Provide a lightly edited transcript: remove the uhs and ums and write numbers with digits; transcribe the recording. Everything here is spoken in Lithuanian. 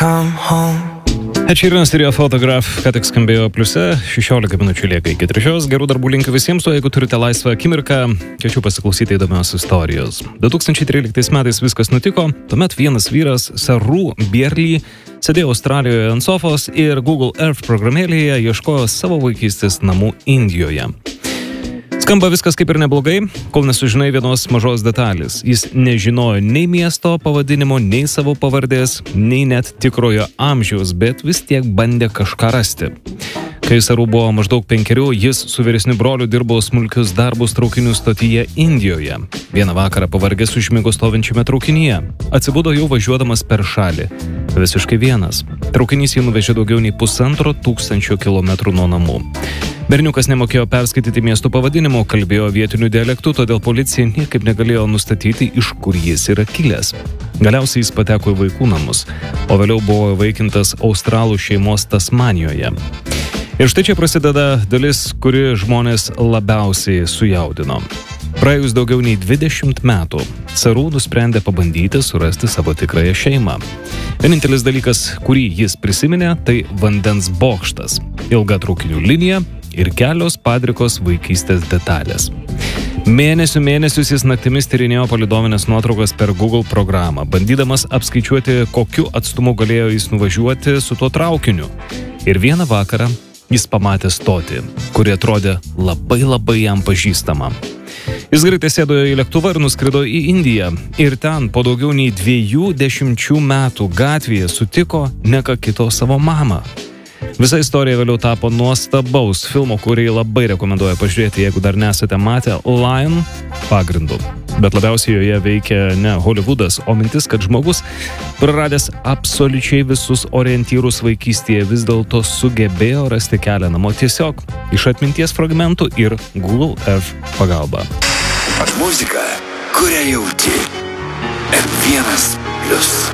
come home. Sheeranas ir jo Photograph, ką tik skambėjo pliuse, 16 minučių lieka iki 3. Gerų darbų linkiu visiems, o jeigu turite laisvą akimirką, kviečiu pasiklausyti įdomios istorijos. 2013 metais viskas nutiko, tuomet vienas vyras, Saru Bierly, sėdėjo Australijoje ant sofos ir Google Earth programėlėje ieškojo savo vaikystės namų Indijoje. Skamba viskas kaip ir neblogai, kol nesužinai vienos mažos detalės. Jis nežinojo nei miesto pavadinimo, nei savo pavardės, nei net tikrojo amžiaus, bet vis tiek bandė kažką rasti. Kai Saru buvo maždaug 5, jis su vyresniu broliu dirbo smulkius darbus traukinių stotyje Indijoje. Vieną vakarą pavargęs užmigo stovinčiame traukinyje. Atsibudo jau važiuodamas per šalį. Visiškai vienas. Traukinys jį nuvežė daugiau nei 1500 kilometrų nuo namų. Berniukas nemokėjo perskaityti miestų pavadinimų, kalbėjo vietiniu dialektu, todėl policija niekaip negalėjo nustatyti, iš kur jis yra kilęs. Galiausiai jis pateko į vaikų namus, o vėliau buvo įvaikintas australų šeimos Tasmanijoje. Ir štai čia prasideda dalis, kuri žmonės labiausiai sujaudino. Praėjus daugiau nei 20 metų, Saru nusprendė pabandyti surasti savo tikrąją šeimą. Vienintelis dalykas, kurį jis prisiminė, tai vandens bokštas, ilga traukinių linija ir kelios padrikos vaikystės detalės. Mėnesius jis naktimis tyrinėjo palidovinės nuotraukas per Google programą, bandydamas apskaičiuoti, kokiu atstumu galėjo jis nuvažiuoti su tuo traukiniu. Ir vieną vakarą jis pamatė stotį, kuri atrodė labai jam pažįstama. Jis greitai sėdo į lėktuvą ir nuskrido į Indiją. Ir ten po daugiau nei 20 metų gatvėje sutiko ne ką kito savo mamą. Visa istorija vėliau tapo nuostabaus filmo, kurį labai rekomenduoju pažiūrėti, jeigu dar nesate matę, Lion pagrindu. Bet labiausiai joje veikia ne Hollywoodas, o mintis, kad žmogus, praradęs absoliučiai visus orientyrus vaikystėje, vis dėlto sugebėjo rasti kelią namo tiesiog iš atminties fragmentų ir Google Earth pagalba. Muzika, kurią jauti. M1+.